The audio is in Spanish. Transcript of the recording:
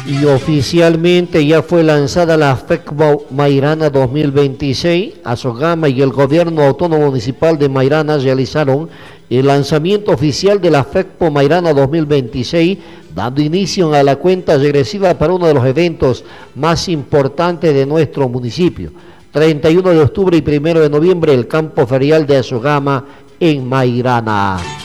Y oficialmente ya fue lanzada la FECPO Mairana 2026. Azogama y el Gobierno Autónomo Municipal de Mairana realizaron el lanzamiento oficial de la FECPO Mairana 2026, dando inicio a la cuenta regresiva para uno de los eventos más importantes de nuestro municipio. 31 de octubre y 1 de noviembre, el campo ferial de Azogama en Mairana.